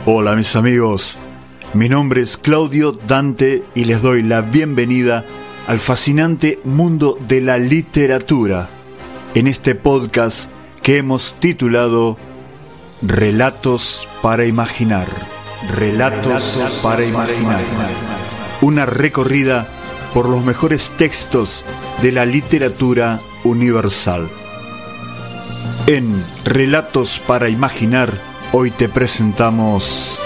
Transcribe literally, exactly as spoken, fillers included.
Hola mis amigos, mi nombre es Claudio Dante y les doy la bienvenida al fascinante mundo de la literatura en este podcast que hemos titulado Relatos para Imaginar. Relatos para Imaginar. Una recorrida por los mejores textos de la literatura universal. En Relatos para Imaginar, hoy te presentamos